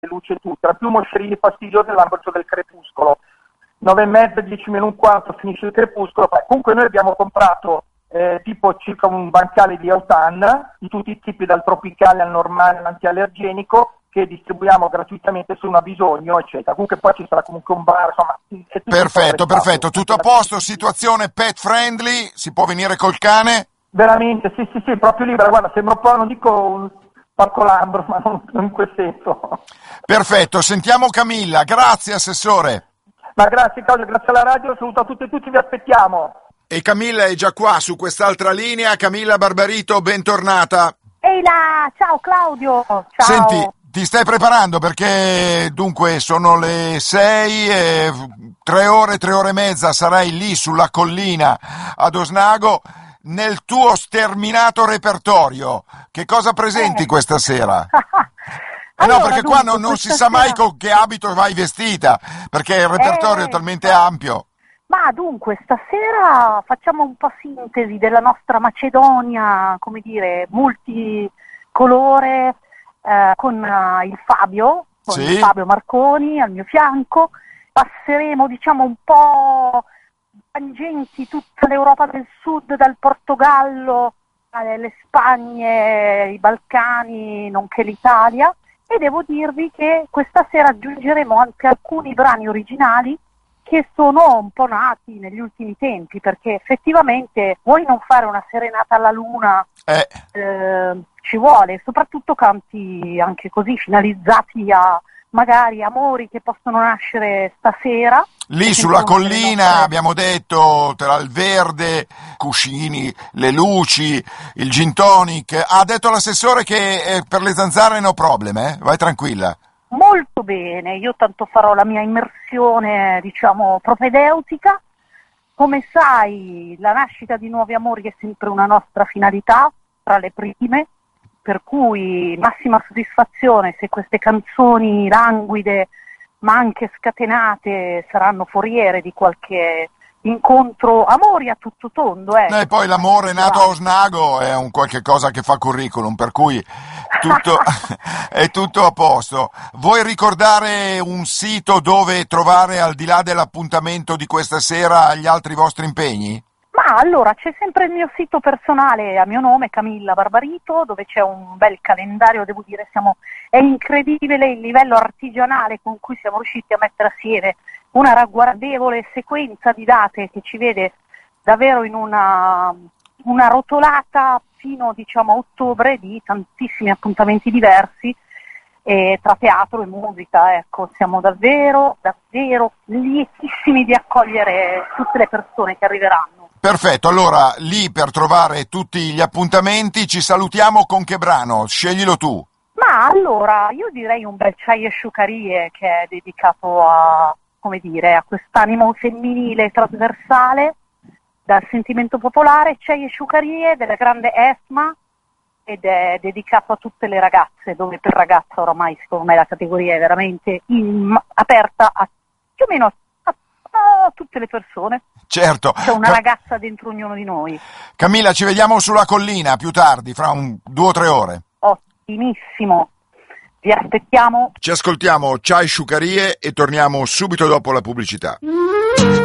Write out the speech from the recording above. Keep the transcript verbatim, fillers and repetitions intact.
le luci e tutto, era più moscerini fastidiosi dell'angolo del crepuscolo. nove e mezza, dieci meno un quarto finisce il crepuscolo. Beh, comunque noi abbiamo comprato eh, tipo circa un bancale di autan di tutti i tipi, dal tropicale al normale all'antiallergenico, che distribuiamo gratuitamente se uno ha bisogno, eccetera. Comunque poi ci sarà comunque un bar, insomma. È tutto perfetto, perfetto, tutto a posto, situazione pet friendly, si può venire col cane? Veramente, sì, sì, sì, proprio libera, guarda, sembra un po', non dico un parco Lambro, ma non, non in quel senso. Perfetto, sentiamo Camilla, grazie assessore. Ma grazie Claudio, grazie alla radio, saluto a tutti e tutti, vi aspettiamo. E Camilla è già qua su quest'altra linea. Camilla Barbarito, bentornata. Ehi là, ciao Claudio, ciao. Senti, ti stai preparando perché dunque sono le sei e tre ore, tre ore e mezza sarai lì sulla collina ad Osnago nel tuo sterminato repertorio. Che cosa presenti eh. questa sera? Eh allora, no, perché dunque, qua non, non si questa sa mai sera... con che abito vai vestita, perché il repertorio eh, è talmente ampio. Ma dunque, stasera facciamo un po' sintesi della nostra Macedonia, come dire, multicolore, eh, con uh, il Fabio, con Sì. Fabio Marconi al mio fianco. Passeremo, diciamo, un po' tangenti tutta l'Europa del Sud, dal Portogallo alle Spagne, i Balcani, nonché l'Italia. E devo dirvi che questa sera aggiungeremo anche alcuni brani originali che sono un po' nati negli ultimi tempi, perché effettivamente vuoi non fare una serenata alla luna, Eh. eh, ci vuole, soprattutto canti anche così finalizzati a magari amori che possono nascere stasera. Lì sulla collina nostre... abbiamo detto tra il verde, cuscini, le luci, il gin tonic. Ha detto l'assessore che eh, per le zanzare no problem, eh? Vai tranquilla. Molto bene, io tanto farò la mia immersione, diciamo, propedeutica. Come sai, la nascita di nuovi amori è sempre una nostra finalità, tra le prime, per cui massima soddisfazione se queste canzoni languide ma anche scatenate saranno foriere di qualche incontro, amori a tutto tondo. Eh. E poi l'amore nato a Osnago è un qualche cosa che fa curriculum, per cui tutto è tutto a posto. Vuoi ricordare un sito dove trovare, al di là dell'appuntamento di questa sera, gli altri vostri impegni? Ma allora c'è sempre il mio sito personale a mio nome, Camilla Barbarito, dove c'è un bel calendario, devo dire, siamo, è incredibile il livello artigianale con cui siamo riusciti a mettere assieme una ragguardevole sequenza di date che ci vede davvero in una, una rotolata fino, diciamo, a ottobre di tantissimi appuntamenti diversi, eh, tra teatro e musica. Ecco, siamo davvero, davvero lietissimi di accogliere tutte le persone che arriveranno. Perfetto, allora lì per trovare tutti gli appuntamenti ci salutiamo con che brano? Sceglilo tu. Ma allora, io direi un bel Chai e Sciucarie, che è dedicato a, come dire, a quest'animo femminile trasversale, dal sentimento popolare. Chai e Sciucarie della grande Esma, ed è dedicato a tutte le ragazze, dove per ragazza oramai secondo me la categoria è veramente in, aperta a più o meno a, a, a tutte le persone. Certo. C'è una ragazza dentro ognuno di noi. Camilla, ci vediamo sulla collina più tardi, fra un due o tre ore. Ottimissimo. Vi aspettiamo. Ci ascoltiamo Chai Sciucarie e torniamo subito dopo la pubblicità.